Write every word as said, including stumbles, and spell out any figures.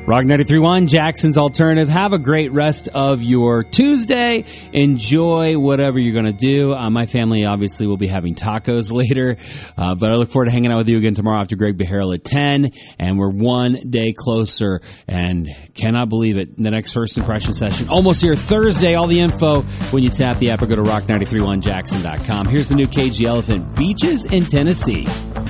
Rock ninety-three point one, Jackson's Alternative. Have a great rest of your Tuesday. Enjoy whatever you're going to do. Uh, my family obviously will be having tacos later, uh, but I look forward to hanging out with you again tomorrow after Greg Beharrell at ten, and we're one day closer, and cannot believe it. The next First Impression session, almost here Thursday. All the info when you tap the app or go to rock nine three one jackson dot com. Here's the new Cage the Elephant, Beaches in Tennessee.